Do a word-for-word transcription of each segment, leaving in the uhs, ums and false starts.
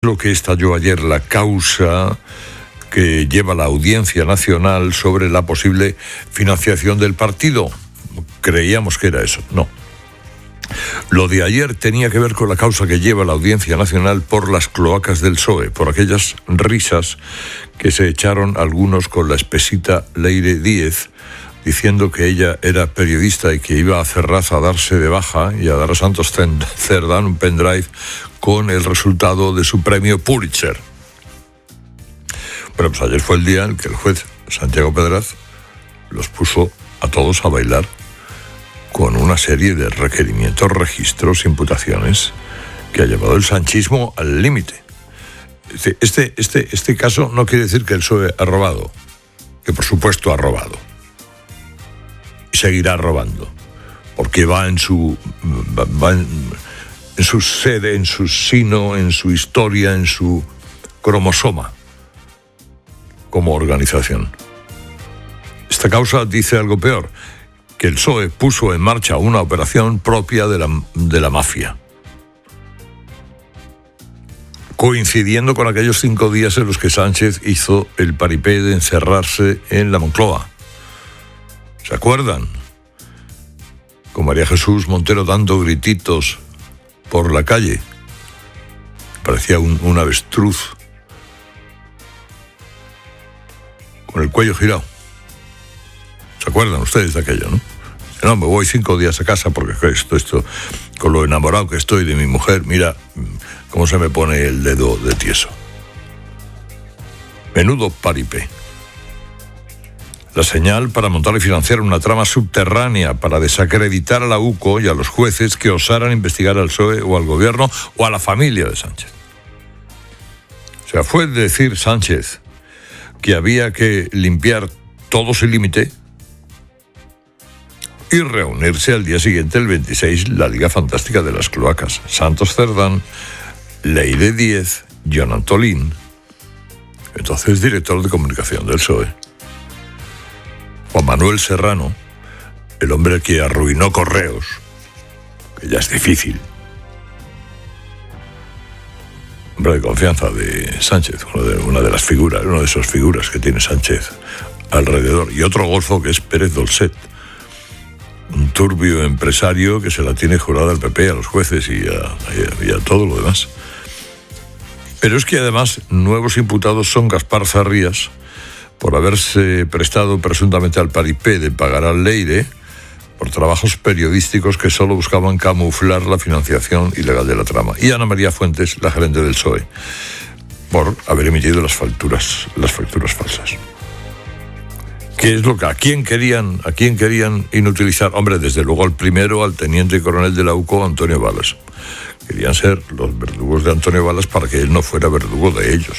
lo que estalló ayer la causa que lleva la Audiencia Nacional sobre la posible financiación del partido. Creíamos que era eso, no. Lo de ayer tenía que ver con la causa que lleva la Audiencia Nacional por las cloacas del P S O E, por aquellas risas que se echaron algunos con la espesita Leire Díez, diciendo que ella era periodista y que iba a Ferraz a darse de baja y a dar a Santos Cerdán un pendrive con el resultado de su premio Pulitzer. Bueno, pues ayer fue el día en que el juez Santiago Pedraz los puso a todos a bailar con una serie de requerimientos, registros, imputaciones que ha llevado el sanchismo al límite. Este, este, este caso no quiere decir que el P S O E ha robado, que por supuesto ha robado. Y seguirá robando, porque va en su, va en, en su sede, en su sino, en su historia, en su cromosoma como organización. Esta causa dice algo peor, que el P S O E puso en marcha una operación propia de la, de la mafia, coincidiendo con aquellos cinco días en los que Sánchez hizo el paripé de encerrarse en la Moncloa. ¿Se acuerdan? Con María Jesús Montero dando grititos por la calle. Parecía un, un avestruz con el cuello girado. ¿Se acuerdan ustedes de aquello, no? No, me voy cinco días a casa porque esto, esto, con lo enamorado que estoy de mi mujer, mira cómo se me pone el dedo de tieso. Menudo paripé. La señal para montar y financiar una trama subterránea para desacreditar a la U C O y a los jueces que osaran investigar al P S O E o al gobierno o a la familia de Sánchez. O sea, fue decir Sánchez que había que limpiar todo sin límite y reunirse al día siguiente, el veintiséis, la Liga Fantástica de las Cloacas. Santos Cerdán, Leire Díez, John Antolín, entonces director de comunicación del P S O E. Juan Manuel Serrano, el hombre que arruinó Correos, que ya es difícil. Hombre de confianza de Sánchez, una de, una de las figuras, una de esas figuras que tiene Sánchez alrededor. Y otro golfo que es Pérez Dolcet, un turbio empresario que se la tiene jurada al P P, a los jueces y a, y a todo lo demás. Pero es que además nuevos imputados son Gaspar Zarrías, por haberse prestado presuntamente al paripé de pagar al Leire por trabajos periodísticos que solo buscaban camuflar la financiación ilegal de la trama. Y Ana María Fuentes, la gerente del P S O E, por haber emitido las facturas, las facturas falsas. ¿Qué es lo que a quién querían, a quién querían inutilizar? Hombre, desde luego al primero, al teniente coronel de la U C O, Antonio Balas. Querían ser los verdugos de Antonio Balas para que él no fuera verdugo de ellos.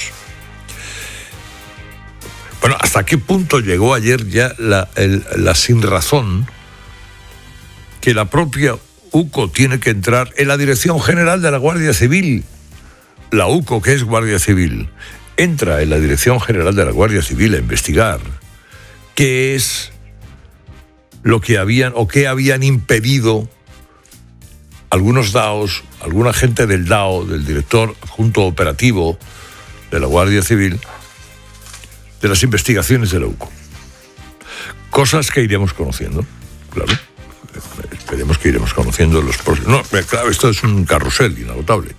Bueno, ¿hasta qué punto llegó ayer ya la, el, la sinrazón que la propia U C O tiene que entrar en la Dirección General de la Guardia Civil? La U C O, que es Guardia Civil, entra en la Dirección General de la Guardia Civil a investigar qué es lo que habían o qué habían impedido algunos D A Os, alguna gente del D A O, del director adjunto operativo de la Guardia Civil, de las investigaciones de la U C O. Cosas que iremos conociendo, claro. Esperemos que iremos conociendo los próximos. No, claro, esto es un carrusel inagotable.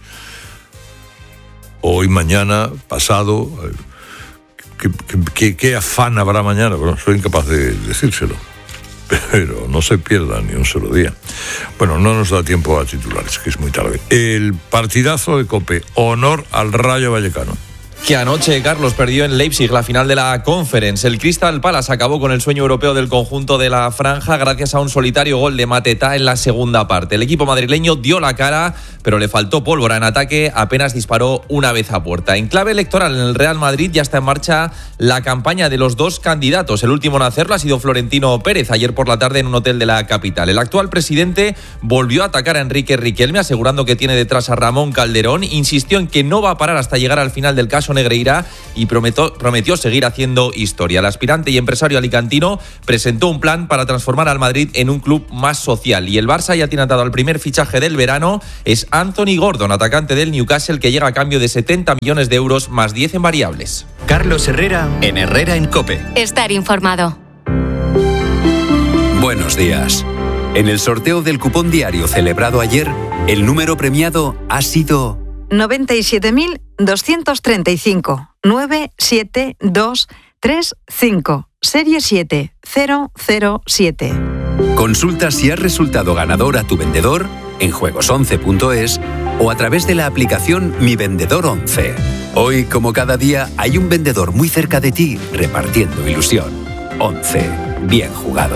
Hoy, mañana, pasado. ¿Qué, qué, qué afán habrá mañana? Bueno, soy incapaz de decírselo. Pero no se pierda ni un solo día. Bueno, no nos da tiempo a titulares, que es muy tarde. El partidazo de COPE, honor al Rayo Vallecano. Que anoche Carlos perdió en Leipzig la final de la Conference. El Crystal Palace acabó con el sueño europeo del conjunto de la franja gracias a un solitario gol de Mateta en la segunda parte. El equipo madrileño dio la cara, pero le faltó pólvora en ataque, apenas disparó una vez a puerta. En clave electoral, en el Real Madrid ya está en marcha la campaña de los dos candidatos. El último en hacerlo ha sido Florentino Pérez, ayer por la tarde en un hotel de la capital. El actual presidente volvió a atacar a Enrique Riquelme, asegurando que tiene detrás a Ramón Calderón. Insistió en que no va a parar hasta llegar al final del caso Alfonso Negreira y prometió, prometió seguir haciendo historia. El aspirante y empresario alicantino presentó un plan para transformar al Madrid en un club más social. Y el Barça ya tiene atado al primer fichaje del verano. Es Anthony Gordon, atacante del Newcastle, que llega a cambio de setenta millones de euros más diez en variables. Carlos Herrera en Herrera en COPE. Estar informado. Buenos días. En el sorteo del cupón diario celebrado ayer, el número premiado ha sido noventa y siete mil doscientos treinta y cinco, nueve siete dos tres cinco, serie siete cero cero siete. Consulta si has resultado ganador a tu vendedor en juegos once punto es o a través de la aplicación Mi Vendedor once. Hoy, como cada día, hay un vendedor muy cerca de ti repartiendo ilusión. once. Bien jugado.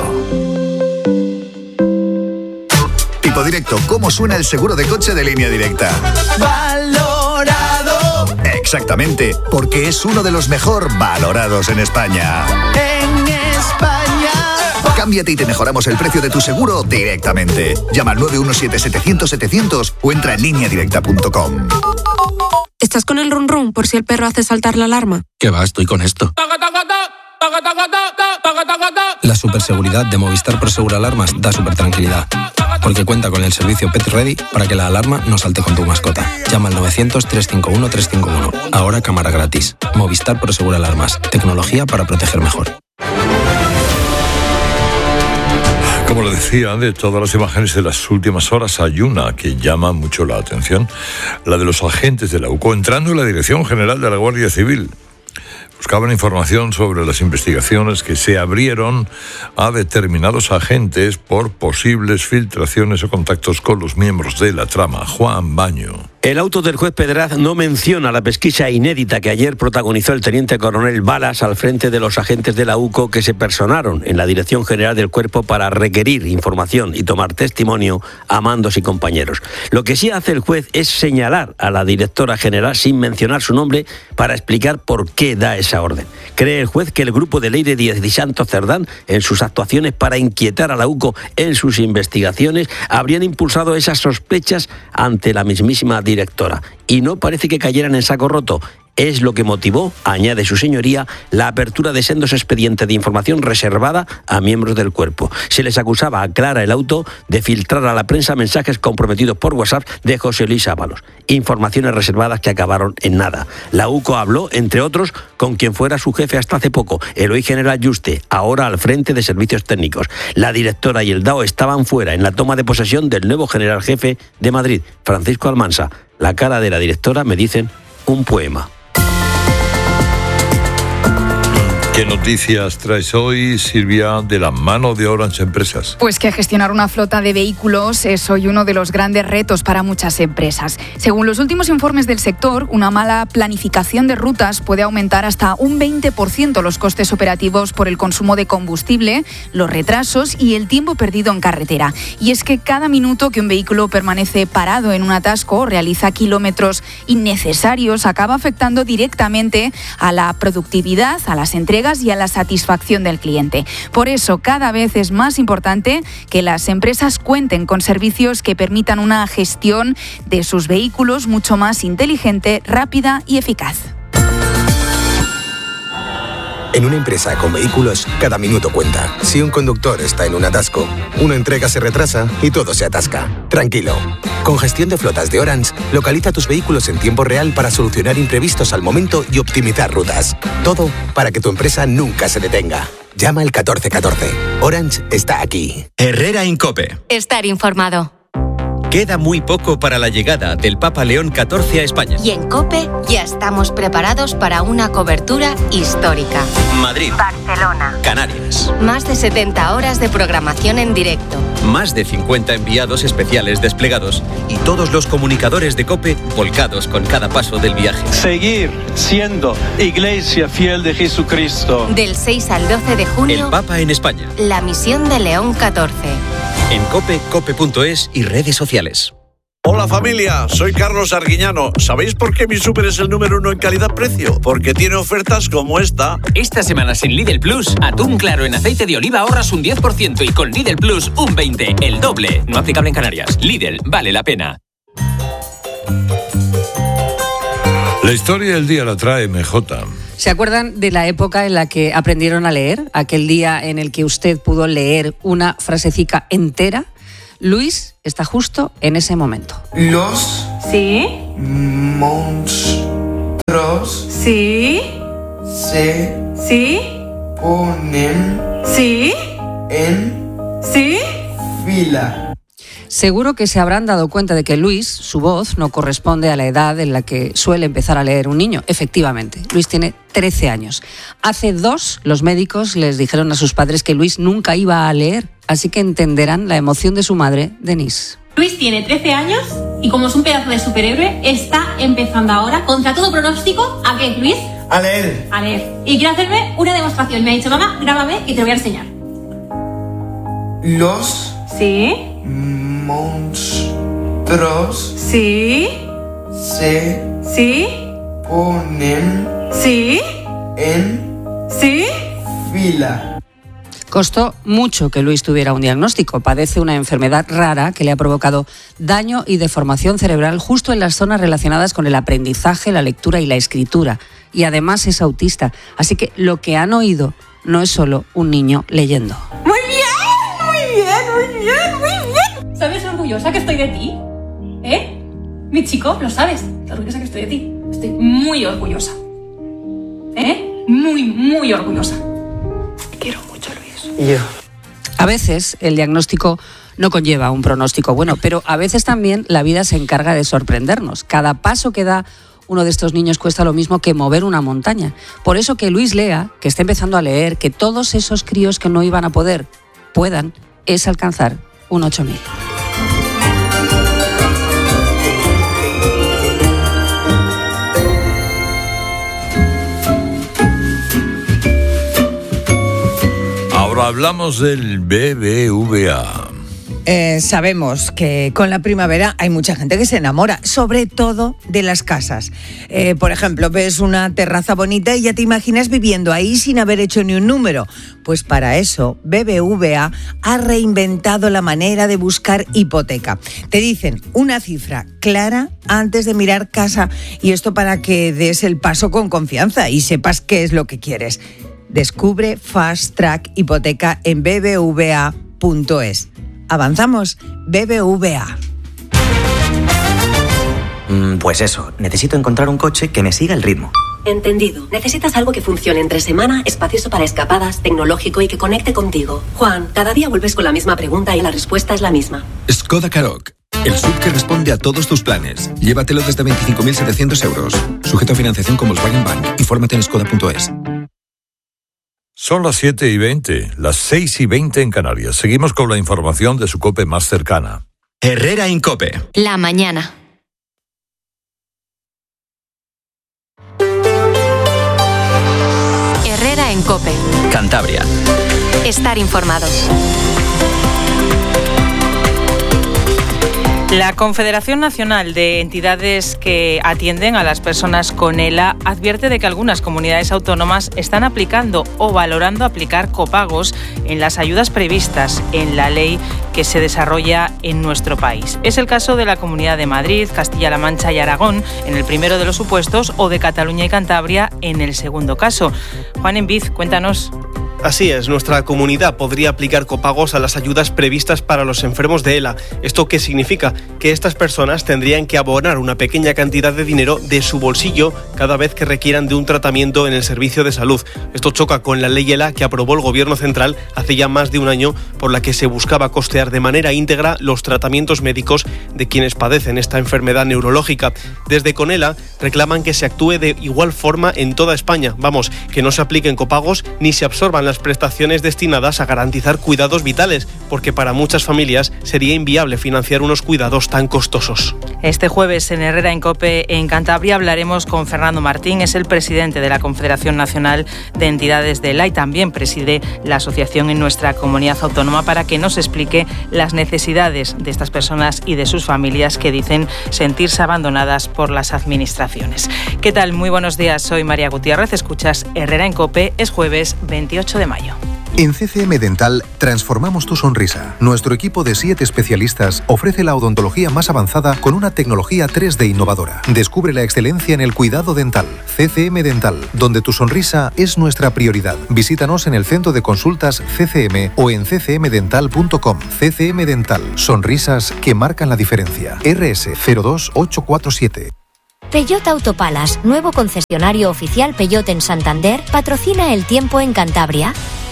Tipo Directo, ¿cómo suena el seguro de coche de Línea Directa? Valorado. Exactamente, porque es uno de los mejor valorados en España. En España. Cámbiate y te mejoramos el precio de tu seguro directamente. Llama al nueve uno siete setecientos setecientos o entra en línea directa punto com. ¿Estás con el run run por si el perro hace saltar la alarma? ¿Qué va? Estoy con esto. La superseguridad de Movistar Prosegur Alarmas da super tranquilidad, porque cuenta con el servicio Pet Ready para que la alarma no salte con tu mascota. Llama al novecientos, trescientos cincuenta y uno, trescientos cincuenta y uno. Ahora cámara gratis. Movistar Prosegur Alarmas. Tecnología para proteger mejor. Como lo decía, de todas las imágenes de las últimas horas hay una que llama mucho la atención, la de los agentes de la U C O entrando en la Dirección General de la Guardia Civil. Buscaban información sobre las investigaciones que se abrieron a determinados agentes por posibles filtraciones o contactos con los miembros de la trama. Juan Baño. El auto del juez Pedraz no menciona la pesquisa inédita que ayer protagonizó el teniente coronel Balas al frente de los agentes de la U C O que se personaron en la Dirección General del Cuerpo para requerir información y tomar testimonio a mandos y compañeros. Lo que sí hace el juez es señalar a la directora general sin mencionar su nombre para explicar por qué da esa orden. Cree el juez que el grupo de Leire Díez y Santos Cerdán, en sus actuaciones para inquietar a la U C O en sus investigaciones, habrían impulsado esas sospechas ante la mismísima directora. directora, y no parece que cayeran en saco roto. Es lo que motivó, añade su señoría, la apertura de sendos expedientes de información reservada a miembros del cuerpo. Se les acusaba, aclara el auto, de filtrar a la prensa mensajes comprometidos por WhatsApp de José Luis Ábalos. Informaciones reservadas que acabaron en nada. La U C O habló, entre otros, con quien fuera su jefe hasta hace poco, Eloy General Juste, ahora al frente de servicios técnicos. La directora y el D A O estaban fuera en la toma de posesión del nuevo general jefe de Madrid, Francisco Almansa. La cara de la directora, me dicen, un poema. ¿Qué noticias traes hoy, Silvia, de la mano de Orange Empresas? Pues que gestionar una flota de vehículos es hoy uno de los grandes retos para muchas empresas. Según los últimos informes del sector, una mala planificación de rutas puede aumentar hasta un veinte por ciento los costes operativos por el consumo de combustible, los retrasos y el tiempo perdido en carretera. Y es que cada minuto que un vehículo permanece parado en un atasco o realiza kilómetros innecesarios acaba afectando directamente a la productividad, a las entregas y a la satisfacción del cliente. Por eso, cada vez es más importante que las empresas cuenten con servicios que permitan una gestión de sus vehículos mucho más inteligente, rápida y eficaz. En una empresa con vehículos, cada minuto cuenta. Si un conductor está en un atasco, una entrega se retrasa y todo se atasca. Tranquilo. Con gestión de flotas de Orange, localiza tus vehículos en tiempo real para solucionar imprevistos al momento y optimizar rutas. Todo para que tu empresa nunca se detenga. Llama al catorce catorce. Orange está aquí. Herrera en COPE. Estar informado. Queda muy poco para la llegada del Papa León catorce a España. Y en COPE ya estamos preparados para una cobertura histórica. Madrid, Barcelona, Canarias. Más de setenta horas de programación en directo. Más de cincuenta enviados especiales desplegados y todos los comunicadores de COPE volcados con cada paso del viaje. Seguir siendo Iglesia fiel de Jesucristo. Del seis al doce de junio. El Papa en España. La misión de León catorce. En COPE, cope punto es y redes sociales. Hola familia, soy Carlos Arguiñano. ¿Sabéis por qué mi súper es el número uno en calidad-precio? Porque tiene ofertas como esta. Esta semana en Lidl Plus, atún claro en aceite de oliva ahorras un diez por ciento y con Lidl Plus un veinte por ciento, el doble. No aplicable en Canarias. Lidl, vale la pena. La historia del día la trae M J. ¿Se acuerdan de la época en la que aprendieron a leer? Aquel día en el que usted pudo leer una frasecica entera. Luis está justo en ese momento. Los ¿Sí? monstruos ¿Sí? se ¿Sí? ponen ¿Sí? en ¿Sí? fila. Seguro que se habrán dado cuenta de que Luis, su voz, no corresponde a la edad en la que suele empezar a leer un niño. Efectivamente, Luis tiene trece años. Hace dos, los médicos les dijeron a sus padres que Luis nunca iba a leer, así que entenderán la emoción de su madre, Denise. Luis tiene trece años y como es un pedazo de superhéroe, está empezando ahora, contra todo pronóstico, ¿a qué, Luis? A leer. A leer. Y quiere hacerme una demostración. Me ha dicho, mamá, grábame y te lo voy a enseñar. Los ¿Sí? monstruos ¿Sí? se ¿Sí? ponen ¿Sí? en ¿Sí? fila. Costó mucho que Luis tuviera un diagnóstico. Padece una enfermedad rara que le ha provocado daño y deformación cerebral justo en las zonas relacionadas con el aprendizaje, la lectura y la escritura. Y además es autista. Así que lo que han oído no es solo un niño leyendo. Muy bien, muy bien, muy bien, muy bien. ¿Sabes lo orgullosa que estoy de ti? ¿Eh? Mi chico, lo sabes, lo orgullosa que estoy de ti. Estoy muy orgullosa. ¿Eh? Muy, muy orgullosa. Te quiero mucho, Luis. Y yo. A veces el diagnóstico no conlleva un pronóstico bueno, pero a veces también la vida se encarga de sorprendernos. Cada paso que da uno de estos niños cuesta lo mismo que mover una montaña. Por eso que Luis lea, que está empezando a leer, que todos esos críos que no iban a poder, puedan, es alcanzar un ocho mil. Ahora hablamos del B B V A. Eh, sabemos que con la primavera hay mucha gente que se enamora, sobre todo de las casas. Eh, por ejemplo, ves una terraza bonita y ya te imaginas viviendo ahí sin haber hecho ni un número. Pues para eso, B B V A ha reinventado la manera de buscar hipoteca. Te dicen una cifra clara antes de mirar casa, y esto para que des el paso con confianza y sepas qué es lo que quieres. Descubre Fast Track Hipoteca en b b v a punto es. Avanzamos, B B V A. Mm, pues eso, necesito encontrar un coche que me siga el ritmo. Entendido. Necesitas algo que funcione entre semana, espacioso para escapadas, tecnológico y que conecte contigo. Juan, cada día vuelves con la misma pregunta y la respuesta es la misma. Skoda Karoq, el S U V que responde a todos tus planes. Llévatelo desde veinticinco mil setecientos euros. Sujeto a financiación con Volkswagen Bank. Infórmate en skoda punto es. Son las siete y veinte, las seis y veinte en Canarias. Seguimos con la información de su COPE más cercana. Herrera en COPE. La mañana. Herrera en COPE. Cantabria. Estar informado. La Confederación Nacional de Entidades que Atienden a las Personas con E L A advierte de que algunas comunidades autónomas están aplicando o valorando aplicar copagos en las ayudas previstas en la ley que se desarrolla en nuestro país. Es el caso de la Comunidad de Madrid, Castilla-La Mancha y Aragón en el primero de los supuestos, o de Cataluña y Cantabria en el segundo caso. Juan Enviz, cuéntanos. Así es, nuestra comunidad podría aplicar copagos a las ayudas previstas para los enfermos de E L A. ¿Esto qué significa? Que estas personas tendrían que abonar una pequeña cantidad de dinero de su bolsillo cada vez que requieran de un tratamiento en el servicio de salud. Esto choca con la ley E L A que aprobó el Gobierno central hace ya más de un año, por la que se buscaba costear de manera íntegra los tratamientos médicos de quienes padecen esta enfermedad neurológica. Desde Conela reclaman que se actúe de igual forma en toda España. Vamos, que no se apliquen copagos ni se absorban las prestaciones destinadas a garantizar cuidados vitales, porque para muchas familias sería inviable financiar unos cuidados tan costosos. Este jueves en Herrera en COPE en Cantabria hablaremos con Fernando Martín, es el presidente de la Confederación Nacional de Entidades de E L A y también preside la asociación en nuestra comunidad autónoma, para que nos explique las necesidades de estas personas y de sus familias que dicen sentirse abandonadas por las administraciones. ¿Qué tal? Muy buenos días, soy María Gutiérrez, escuchas Herrera en COPE, es jueves veintiocho de mayo. En C C M Dental transformamos tu sonrisa. Nuestro equipo de siete especialistas ofrece la odontología más avanzada con una tecnología tres D innovadora. Descubre la excelencia en el cuidado dental. C C M Dental, donde tu sonrisa es nuestra prioridad. Visítanos en el centro de consultas C C M o en c c m dental punto com. C C M Dental, sonrisas que marcan la diferencia. R S cero dos ocho cuatro siete. Peugeot Autopalas, nuevo concesionario oficial Peugeot en Santander, patrocina el tiempo en Cantabria.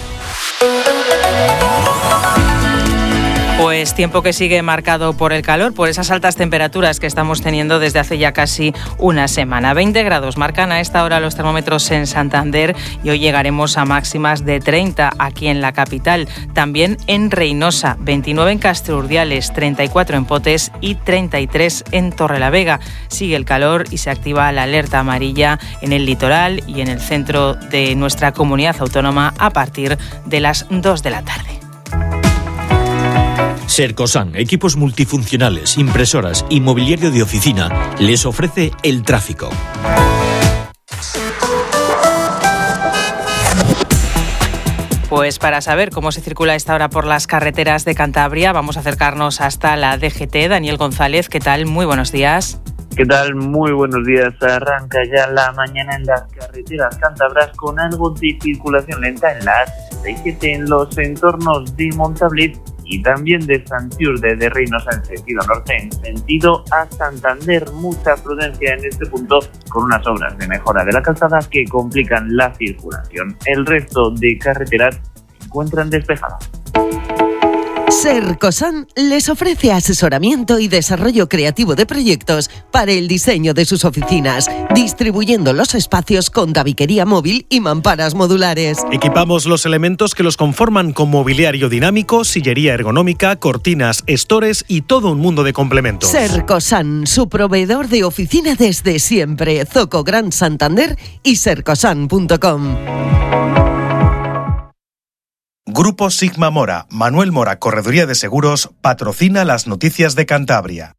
Pues tiempo que sigue marcado por el calor, por esas altas temperaturas que estamos teniendo desde hace ya casi una semana. veinte grados marcan a esta hora los termómetros en Santander y hoy llegaremos a máximas de treinta aquí en la capital. También en Reynosa, veintinueve en Castrurdiales, treinta y cuatro en Potes y treinta y tres en Torrelavega. Sigue el calor y se activa la alerta amarilla en el litoral y en el centro de nuestra comunidad autónoma a partir de las dos de la tarde. Sercosan, equipos multifuncionales, impresoras y mobiliario de oficina, les ofrece el tráfico. Pues para saber cómo se circula a esta hora por las carreteras de Cantabria, vamos a acercarnos hasta la D G T. Daniel González, ¿qué tal? Muy buenos días. ¿Qué tal? Muy buenos días. Arranca ya la mañana en las carreteras cántabras con algo de circulación lenta en la A sesenta y siete en los entornos de Montablid y también de Santiurde de Reynosa en sentido norte, en sentido a Santander. Mucha prudencia en este punto con unas obras de mejora de la calzada que complican la circulación. El resto de carreteras se encuentran despejadas. Sercosan les ofrece asesoramiento y desarrollo creativo de proyectos para el diseño de sus oficinas, distribuyendo los espacios con tabiquería móvil y mamparas modulares. Equipamos los elementos que los conforman con mobiliario dinámico, sillería ergonómica, cortinas, estores y todo un mundo de complementos. Sercosan, su proveedor de oficina desde siempre. Zoco Gran Santander y sercosan punto com. Grupo Sigma Mora, Manuel Mora Correduría de Seguros, patrocina las noticias de Cantabria.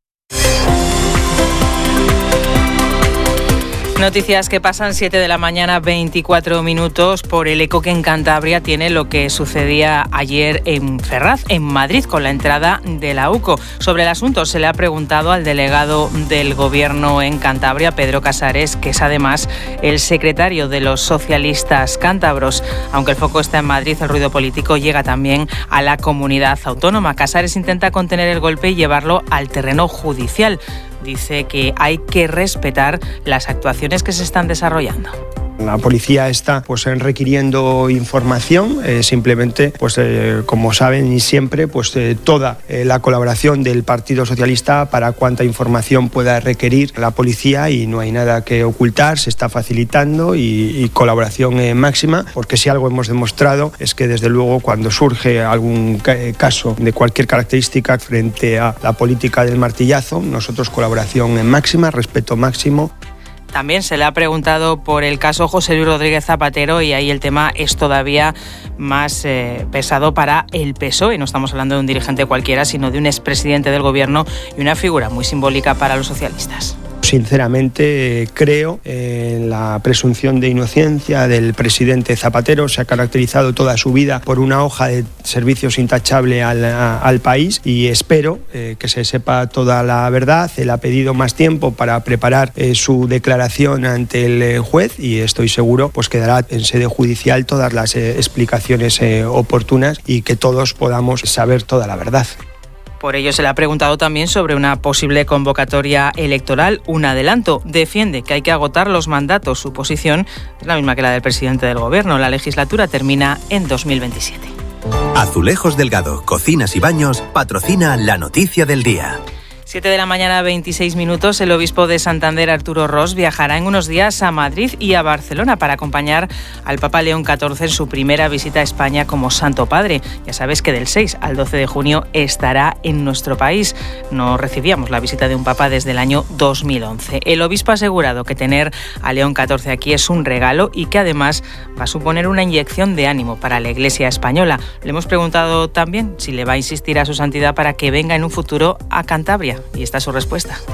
Noticias que pasan siete de la mañana, veinticuatro minutos, por el eco que en Cantabria tiene lo que sucedía ayer en Ferraz, en Madrid, con la entrada de la U C O. Sobre el asunto se le ha preguntado al delegado del Gobierno en Cantabria, Pedro Casares, que es además el secretario de los socialistas cántabros. Aunque el foco está en Madrid, el ruido político llega también a la comunidad autónoma. Casares intenta contener el golpe y llevarlo al terreno judicial. Dice que hay que respetar las actuaciones que se están desarrollando. La policía está pues requiriendo información, eh, simplemente, pues eh, como saben y siempre, pues eh, toda eh, la colaboración del Partido Socialista para cuanta información pueda requerir la policía, y no hay nada que ocultar, se está facilitando y, y colaboración eh, máxima, porque si algo hemos demostrado es que desde luego cuando surge algún ca- caso de cualquier característica frente a la política del martillazo, nosotros colaboración en máxima, respeto máximo. También se le ha preguntado por el caso José Luis Rodríguez Zapatero, y ahí el tema es todavía más eh, pesado para el P S O E. No estamos hablando de un dirigente cualquiera, sino de un expresidente del Gobierno y una figura muy simbólica para los socialistas. Sinceramente creo en la presunción de inocencia del presidente Zapatero. Se ha caracterizado toda su vida por una hoja de servicios intachable al, a, al país, y espero eh, que se sepa toda la verdad. Él ha pedido más tiempo para preparar eh, su declaración ante el eh, juez, y estoy seguro pues que dará en sede judicial todas las eh, explicaciones eh, oportunas y que todos podamos saber toda la verdad. Por ello se le ha preguntado también sobre una posible convocatoria electoral, un adelanto. Defiende que hay que agotar los mandatos. Su posición es la misma que la del presidente del Gobierno. La legislatura termina en dos mil veintisiete. Azulejos Delgado, Cocinas y Baños, patrocina la noticia del día. siete de la mañana, veintiséis minutos. El obispo de Santander, Arturo Ros, viajará en unos días a Madrid y a Barcelona para acompañar al Papa León catorce en su primera visita a España como Santo Padre. Ya sabes que del seis al doce de junio estará en nuestro país. No recibíamos la visita de un Papa desde el año dos mil once. El obispo ha asegurado que tener a León catorce aquí es un regalo y que además va a suponer una inyección de ánimo para la Iglesia española. Le hemos preguntado también si le va a insistir a su santidad para que venga en un futuro a Cantabria. Y esta es su respuesta.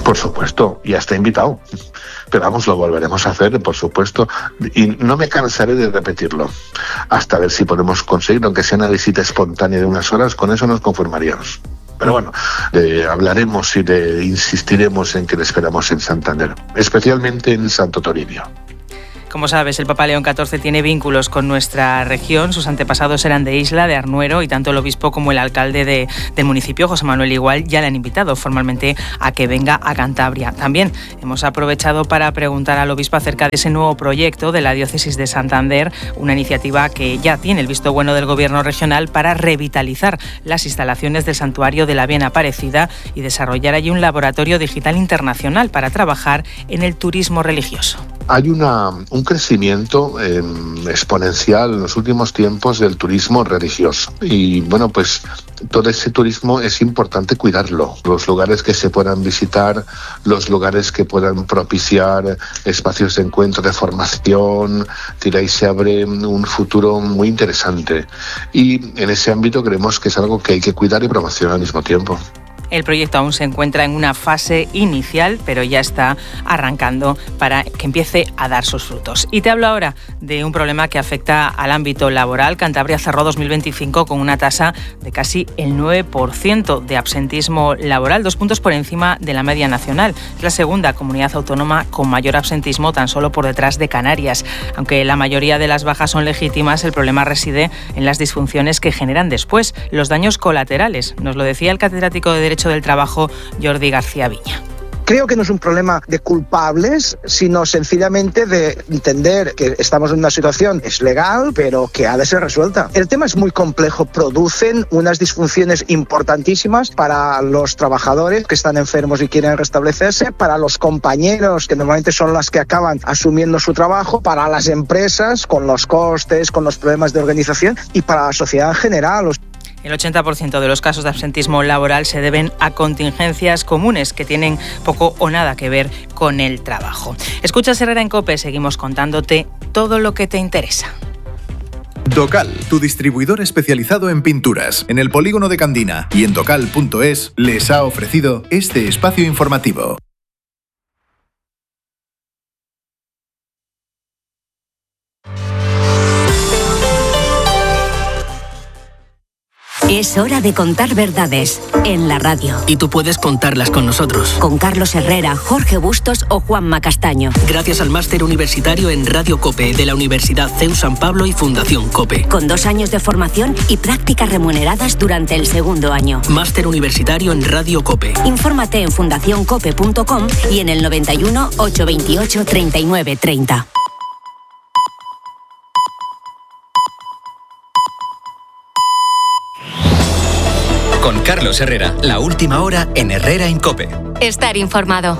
Por supuesto, ya está invitado. Pero vamos, lo volveremos a hacer, por supuesto. Y no me cansaré de repetirlo. Hasta ver si podemos conseguir, aunque sea una visita espontánea de unas horas, con eso nos conformaríamos. Pero bueno, eh, hablaremos y de, insistiremos en que le esperamos en Santander, especialmente en Santo Toribio. Como sabes, el Papa León catorce tiene vínculos con nuestra región. Sus antepasados eran de Isla, de Arnuero, y tanto el obispo como el alcalde de, del municipio, José Manuel Igual, ya le han invitado formalmente a que venga a Cantabria. También hemos aprovechado para preguntar al obispo acerca de ese nuevo proyecto de la diócesis de Santander, una iniciativa que ya tiene el visto bueno del gobierno regional para revitalizar las instalaciones del santuario de la Bien Aparecida y desarrollar allí un laboratorio digital internacional para trabajar en el turismo religioso. Hay una, un crecimiento eh, exponencial en los últimos tiempos del turismo religioso y bueno, pues todo ese turismo es importante cuidarlo. Los lugares que se puedan visitar, los lugares que puedan propiciar espacios de encuentro, de formación, tira y se abre un futuro muy interesante y en ese ámbito creemos que es algo que hay que cuidar y promocionar al mismo tiempo. El proyecto aún se encuentra en una fase inicial, pero ya está arrancando para que empiece a dar sus frutos. Y te hablo ahora de un problema que afecta al ámbito laboral. Cantabria cerró dos mil veinticinco con una tasa de casi el nueve por ciento de absentismo laboral, dos puntos por encima de la media nacional. Es la segunda comunidad autónoma con mayor absentismo, tan solo por detrás de Canarias. Aunque la mayoría de las bajas son legítimas, el problema reside en las disfunciones que generan después, los daños colaterales. Nos lo decía el catedrático de Derecho del Trabajo, Jordi García Viña. Creo que no es un problema de culpables, sino sencillamente de entender que estamos en una situación, es legal, pero que ha de ser resuelta. El tema es muy complejo, producen unas disfunciones importantísimas para los trabajadores que están enfermos y quieren restablecerse, para los compañeros, que normalmente son las que acaban asumiendo su trabajo, para las empresas, con los costes, con los problemas de organización, y para la sociedad en general. El ochenta por ciento de los casos de absentismo laboral se deben a contingencias comunes que tienen poco o nada que ver con el trabajo. Escuchas Herrera en COPE, seguimos contándote todo lo que te interesa. Docal, tu distribuidor especializado en pinturas, en el polígono de Candina y en docal punto es, les ha ofrecido este espacio informativo. Es hora de contar verdades en la radio. Y tú puedes contarlas con nosotros. Con Carlos Herrera, Jorge Bustos o Juanma Castaño. Gracias al máster universitario en Radio COPE de la Universidad C E U San Pablo y Fundación COPE. Con dos años de formación y prácticas remuneradas durante el segundo año. Máster universitario en Radio COPE. Infórmate en fundación cope punto com y en el noventa y uno, ochocientos veintiocho, treinta y nueve treinta. Con Carlos Herrera, la última hora en Herrera en COPE. Estar informado.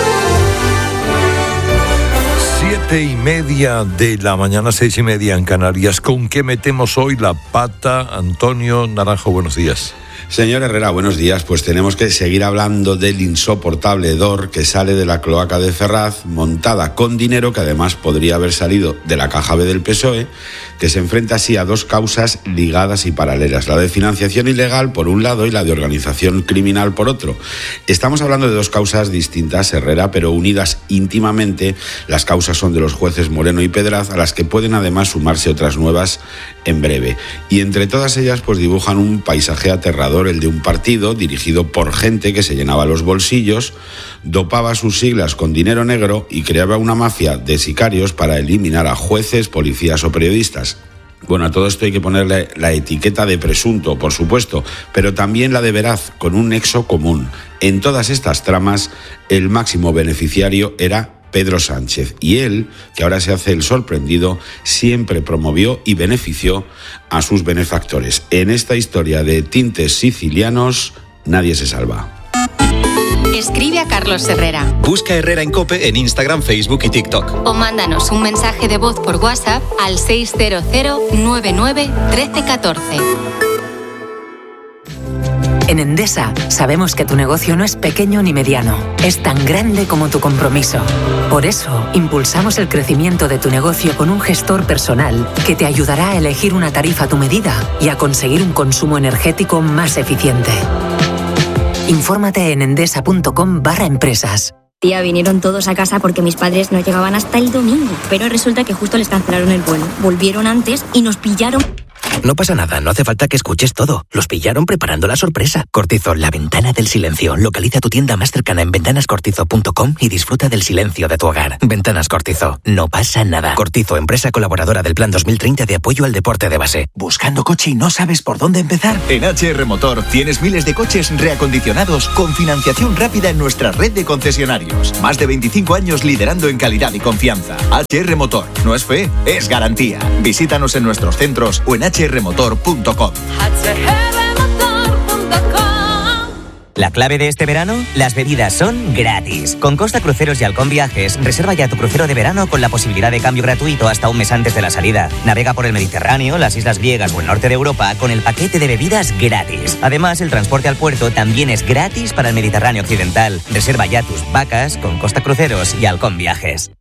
Siete y media de la mañana, seis y media en Canarias. ¿Con qué metemos hoy la pata? Antonio Naranjo, buenos días. Señor Herrera, buenos días. Pues tenemos que seguir hablando del insoportable hedor que sale de la cloaca de Ferraz, montada con dinero que además podría haber salido de la caja B del P S O E, que se enfrenta así a dos causas ligadas y paralelas, la de financiación ilegal por un lado y la de organización criminal por otro. Estamos hablando de dos causas distintas, Herrera, pero unidas íntimamente. Las causas son de los jueces Moreno y Pedraz, a las que pueden además sumarse otras nuevas en breve. Y entre todas ellas pues dibujan un paisaje aterrador, el de un partido dirigido por gente que se llenaba los bolsillos, dopaba sus siglas con dinero negro y creaba una mafia de sicarios para eliminar a jueces, policías o periodistas. Bueno, a todo esto hay que ponerle la etiqueta de presunto, por supuesto, pero también la de veraz, con un nexo común. En todas estas tramas, el máximo beneficiario era Pedro Sánchez, y él, que ahora se hace el sorprendido, siempre promovió y benefició a sus benefactores. En esta historia de tintes sicilianos, nadie se salva. Escribe a Carlos Herrera. Busca Herrera en COPE en Instagram, Facebook y TikTok. O mándanos un mensaje de voz por WhatsApp al seis cero cero, nueve nueve, uno tres uno cuatro. En Endesa sabemos que tu negocio no es pequeño ni mediano, es tan grande como tu compromiso. Por eso, impulsamos el crecimiento de tu negocio con un gestor personal que te ayudará a elegir una tarifa a tu medida y a conseguir un consumo energético más eficiente. Infórmate en endesa.com barra empresas. Tía, vinieron todos a casa porque mis padres no llegaban hasta el domingo. Pero resulta que justo les cancelaron el vuelo. Volvieron antes y nos pillaron. No pasa nada, no hace falta que escuches todo. Los pillaron preparando la sorpresa. Cortizo, la ventana del silencio. Localiza tu tienda más cercana en ventanas cortizo punto com y disfruta del silencio de tu hogar. Ventanas Cortizo, no pasa nada. Cortizo, empresa colaboradora del Plan dos mil treinta de apoyo al deporte de base. ¿Buscando coche y no sabes por dónde empezar? En H R Motor tienes miles de coches reacondicionados con financiación rápida en nuestra red de concesionarios. Más de veinticinco años liderando en calidad y confianza. H R Motor, no es fe, es garantía. Visítanos en nuestros centros o en h r motor punto com. La clave de este verano, las bebidas son gratis. Con Costa Cruceros y Halcón Viajes, reserva ya tu crucero de verano con la posibilidad de cambio gratuito hasta un mes antes de la salida. Navega por el Mediterráneo, las islas griegas o el norte de Europa con el paquete de bebidas gratis. Además, el transporte al puerto también es gratis para el Mediterráneo occidental. Reserva ya tus vacas con Costa Cruceros y Halcón Viajes.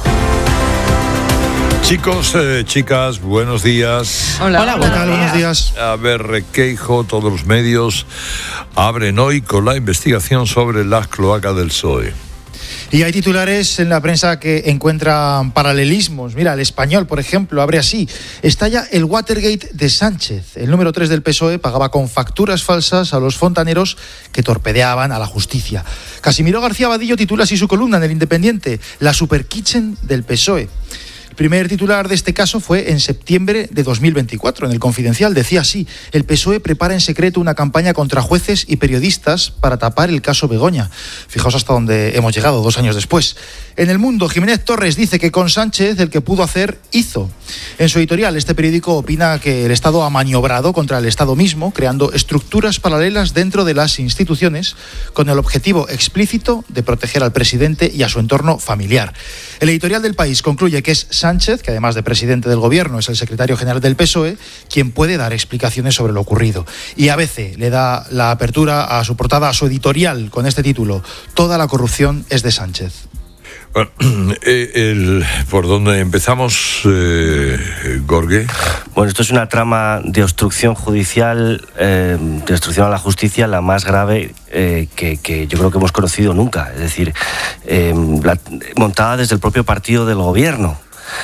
Chicos, eh, chicas, buenos días. Hola, hola, ¿qué tal? Buenos días. A ver, Requeijo, todos los medios abren hoy con la investigación sobre las cloacas del P S O E. Y hay titulares en la prensa que encuentran paralelismos. Mira, El Español, por ejemplo, abre así: estalla el Watergate de Sánchez. El número tres del P S O E pagaba con facturas falsas a los fontaneros que torpedeaban a la justicia. Casimiro García Vadillo titula así su columna en El Independiente: la super kitchen del P S O E. El primer titular de este caso fue en septiembre de dos mil veinticuatro. En El Confidencial decía así: el P S O E prepara en secreto una campaña contra jueces y periodistas para tapar el caso Begoña. Fijaos hasta dónde hemos llegado dos años después. En El Mundo, Jiménez Torres dice que con Sánchez el que pudo hacer, hizo. En su editorial, este periódico opina que el Estado ha maniobrado contra el Estado mismo, creando estructuras paralelas dentro de las instituciones con el objetivo explícito de proteger al presidente y a su entorno familiar. El editorial del País concluye que es Sánchez, que además de presidente del gobierno es el secretario general del P S O E, quien puede dar explicaciones sobre lo ocurrido. Y A B C le da la apertura a su portada, a su editorial, con este título: toda la corrupción es de Sánchez. Bueno, eh, el, ¿por dónde empezamos, eh, Gorge? Bueno, esto es una trama de obstrucción judicial, eh, de obstrucción a la justicia, la más grave eh, que, que yo creo que hemos conocido nunca. Es decir, eh, la, montada desde el propio partido del gobierno.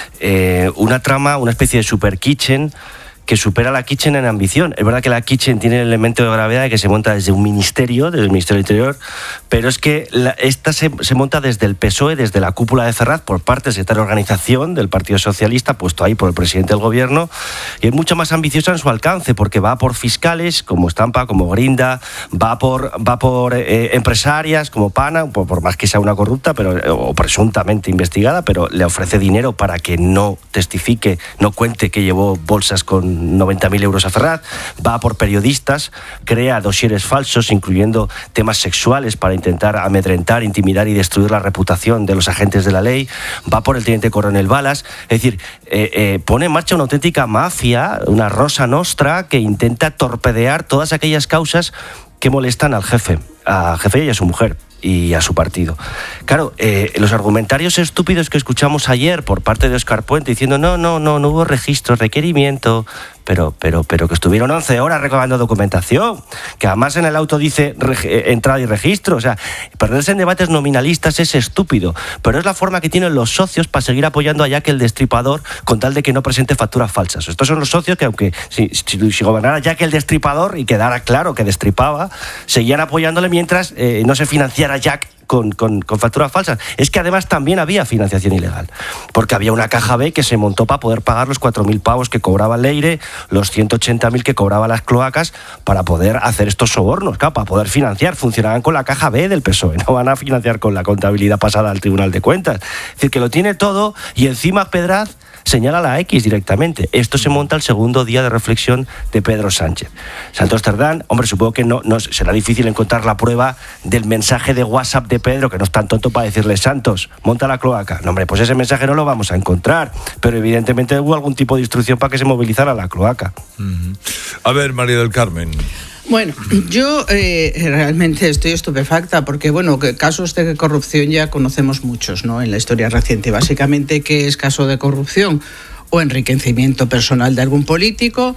Eh, una trama, una especie de super kitchen que supera la kitchen en ambición. Es verdad que la kitchen tiene el elemento de gravedad de que se monta desde un ministerio, desde el Ministerio del Interior, pero es que la, esta se, se monta desde el P S O E, desde la cúpula de Ferraz, por parte del secretario de organización del Partido Socialista, puesto ahí por el presidente del gobierno, y es mucho más ambiciosa en su alcance, porque va por fiscales como Estampa, como Grinda, va por, va por eh, empresarias como Pana, por, por más que sea una corrupta pero o presuntamente investigada, pero le ofrece dinero para que no testifique, no cuente que llevó bolsas con noventa mil euros a Ferraz, va por periodistas, crea dosieres falsos, incluyendo temas sexuales para intentar amedrentar, intimidar y destruir la reputación de los agentes de la ley, va por el teniente coronel Balas, es decir, eh, eh, pone en marcha una auténtica mafia, una Rosa Nostra que intenta torpedear todas aquellas causas que molestan al jefe, al jefe y a su mujer y a su partido. Claro, eh, los argumentarios estúpidos que escuchamos ayer por parte de Óscar Puente diciendo no, no, no, no hubo registro, requerimiento, pero, pero, pero que estuvieron once horas recabando documentación, que además en el auto dice reg- entrada y registro, o sea, perderse en debates nominalistas es estúpido, pero es la forma que tienen los socios para seguir apoyando a Jack el Destripador con tal de que no presente facturas falsas. Estos son los socios que aunque si, si, si gobernara Jack el Destripador y quedara claro que destripaba, seguían apoyándole mientras eh, no se financiara Jack Con, con, con facturas falsas. Es que además también había financiación ilegal, porque había una caja B que se montó para poder pagar los cuatro mil pavos que cobraba Leire, los ciento ochenta mil que cobraba las cloacas, para poder hacer estos sobornos, claro, para poder financiar. Funcionaban con la caja B del P S O E, no van a financiar con la contabilidad pasada al Tribunal de Cuentas. Es decir, que lo tiene todo y encima Pedraz señala la X directamente. Esto se monta el segundo día de reflexión de Pedro Sánchez. Santos Cerdán, hombre, supongo que no, no será difícil encontrar la prueba del mensaje de WhatsApp de Pedro, que no es tan tonto para decirle: Santos, monta la cloaca. No, hombre, pues ese mensaje no lo vamos a encontrar, pero evidentemente hubo algún tipo de instrucción para que se movilizara la cloaca. Uh-huh. A ver, María del Carmen. Bueno, yo eh, realmente estoy estupefacta porque, bueno, que casos de corrupción ya conocemos muchos, ¿no?, en la historia reciente. Básicamente, ¿qué es caso de corrupción? O enriquecimiento personal de algún político,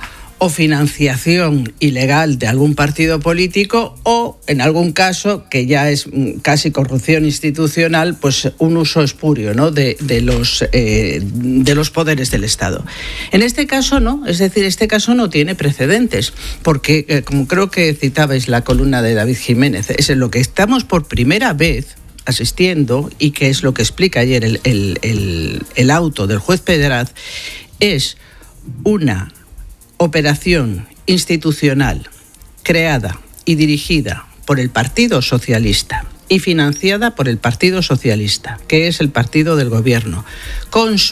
o financiación ilegal de algún partido político o, en algún caso, que ya es casi corrupción institucional, pues un uso espurio, ¿no?, de, de, los, eh, de los poderes del Estado. En este caso no, es decir, este caso no tiene precedentes, porque, eh, como creo que citabais la columna de David Jiménez, es en lo que estamos por primera vez asistiendo, y que es lo que explica ayer el, el, el, el auto del juez Pedraz, es una operación institucional creada y dirigida por el Partido Socialista y financiada por el Partido Socialista, que es el partido del gobierno, con su